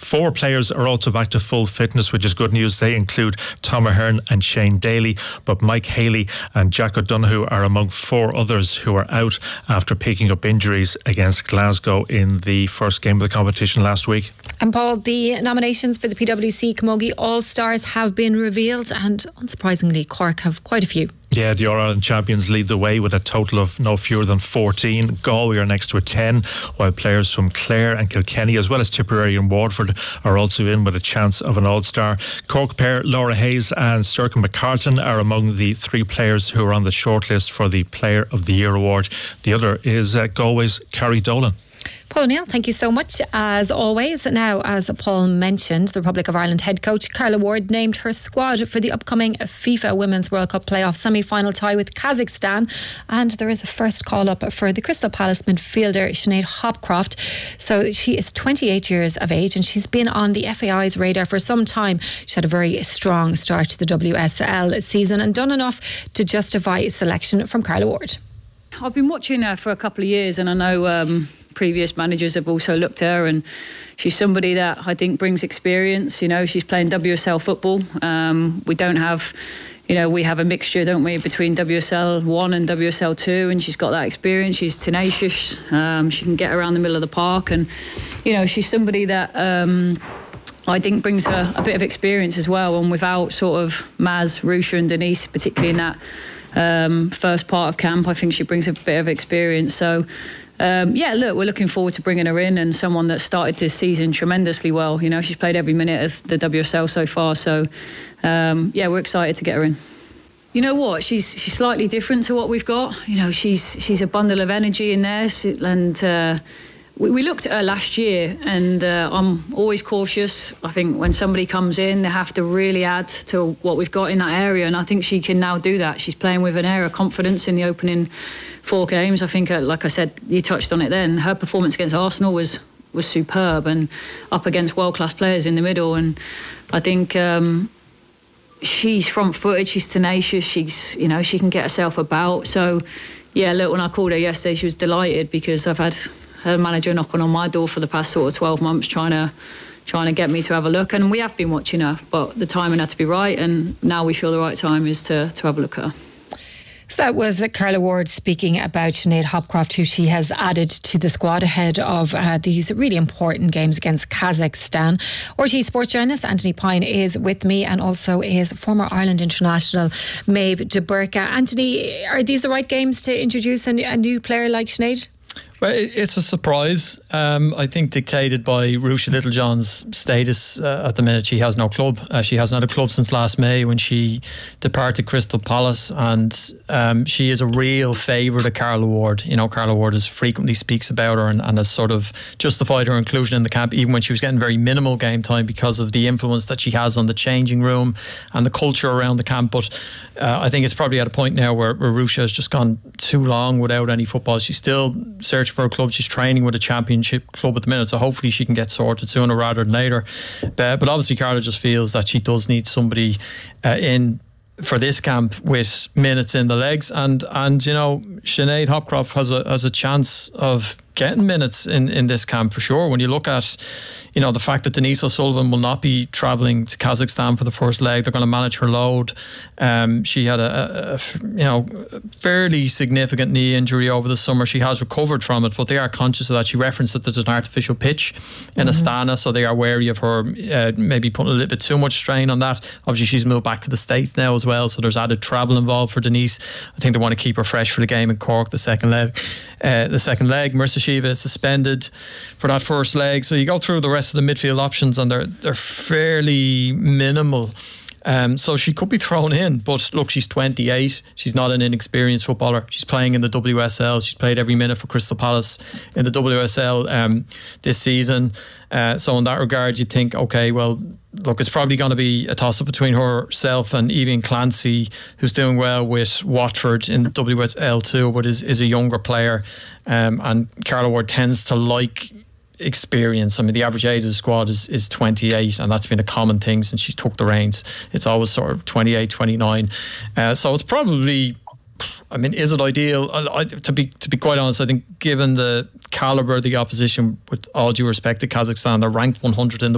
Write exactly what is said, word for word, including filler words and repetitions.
Four players are also back to full fitness, which is good news. They include Tom Ahern and Shane Daly, but Mike Haley and Jack O'Donoghue are among four others who are out after picking up injuries against Glasgow in the first game of the competition last week. And Paul, the nominations for the P W C Camogie All-Stars have been revealed, and unsurprisingly Cork have quite a few. Yeah, the All-Ireland champions lead the way with a total of no fewer than fourteen. Galway are next with ten, while players from Clare and Kilkenny, as well as Tipperary and Waterford, are also in with a chance of an All-Star. Cork pair Laura Hayes and Sturcan McCartan are among the three players who are on the shortlist for the Player of the Year award. The other is uh, Galway's Carrie Dolan. Paul O'Neill, thank you so much as always. Now, as Paul mentioned, the Republic of Ireland head coach Carla Ward named her squad for the upcoming FIFA Women's World Cup playoff semi-final tie with Kazakhstan, and there is a first call up for the Crystal Palace midfielder Sinead Hopcroft. So she is twenty-eight years of age and she's been on the F A I's radar for some time. She had a very strong start to the W S L season and done enough to justify selection from Carla Ward. I've been watching her for a couple of years, and I know um, previous managers have also looked at her, and she's somebody that I think brings experience. You know, she's playing W S L football. Um, we don't have, you know, we have a mixture, don't we, between W S L one and W S L two, and she's got that experience. She's tenacious. Um, she can get around the middle of the park, and, you know, she's somebody that um, I think brings a, a bit of experience as well. And without sort of Maz, Rusha and Denise, particularly in that um, first part of camp, I think she brings a bit of experience. So, Um, yeah, look, we're looking forward to bringing her in, and someone that started this season tremendously well. You know, she's played every minute as the W S L so far. So, um, yeah, we're excited to get her in. You know what? She's she's slightly different to what we've got. You know, she's she's a bundle of energy in there, and uh, we, we looked at her last year, and uh, I'm always cautious. I think when somebody comes in, they have to really add to what we've got in that area, and I think she can now do that. She's playing with an air of confidence in the opening four games. I think, uh, like I said, you touched on it then, her performance against Arsenal was was superb, and up against world-class players in the middle. And I think um, she's front-footed, she's tenacious, she's, you know, she can get herself about. So, yeah, look, when I called her yesterday, she was delighted, because I've had her manager knocking on my door for the past sort of twelve months trying to trying to get me to have a look. And we have been watching her, but the timing had to be right, and now we feel the right time is to, to have a look at her. So that was Carla Ward speaking about Sinead Hopcroft, who she has added to the squad ahead of uh, these really important games against Kazakhstan. R T sports journalist Anthony Pine is with me, and also is former Ireland international Maeve de Burka. Anthony, are these the right games to introduce a, a new player like Sinead? Well, it's a surprise, um, I think, dictated by Rusha Littlejohn's status uh, at the minute. She has no club. Uh, she hasn't had a club since last May, when she departed Crystal Palace, and um, she is a real favourite of Carla Ward. You know, Carla Ward has frequently speaks about her, and, and has sort of justified her inclusion in the camp, even when she was getting very minimal game time, because of the influence that she has on the changing room and the culture around the camp. But uh, I think it's probably at a point now where, where Rusha has just gone too long without any football. She's still searching for a club. She's training with a championship club at the minute, so hopefully she can get sorted sooner rather than later. But, but obviously Carla just feels that she does need somebody uh, in for this camp with minutes in the legs, and and you know, Sinead Hopcroft has a has a chance of getting minutes in, in this camp for sure. When you look at, you know, the fact that Denise O'Sullivan will not be travelling to Kazakhstan for the first leg, they're going to manage her load. Um, she had a, a, a you know fairly significant knee injury over the summer. She has recovered from it, but they are conscious of that. She referenced that there's an artificial pitch in mm-hmm. Astana, so they are wary of her uh, maybe putting a little bit too much strain on that. Obviously she's moved back to the States now as well, so there's added travel involved for Denise. I think they want to keep her fresh for the game in Cork, the second leg. Uh, the second leg, Marissa Shiva is suspended for that first leg. So you go through the rest of the midfield options, and they're they're fairly minimal. Um, so she could be thrown in, but look, she's twenty-eight. She's not an inexperienced footballer. She's playing in the W S L. She's played every minute for Crystal Palace in the W S L um, this season. Uh, so in that regard, you think, okay, well, look, it's probably going to be a toss-up between herself and Evian Clancy, who's doing well with Watford in the W S L too, but is, is a younger player. Um, and Carla Ward tends to like experience. I mean, the average age of the squad is, is twenty-eight, and that's been a common thing since she took the reins. It's always sort of twenty-eight, twenty-nine. Uh, so it's probably, I mean, is it ideal? I, I, to be to be quite honest, I think given the calibre of the opposition, with all due respect to Kazakhstan, they're ranked one hundred in the